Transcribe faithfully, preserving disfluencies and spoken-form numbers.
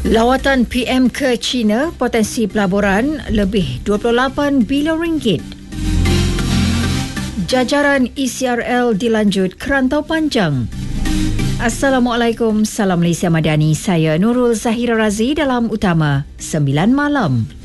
Lawatan P M ke China, potensi pelaburan lebih dua puluh lapan bilion ringgit. Jajaran E C R L dilanjut kerantau panjang. Assalamualaikum, salam Malaysia Madani. Saya Nurul Zahira Razi dalam Utama sembilan malam.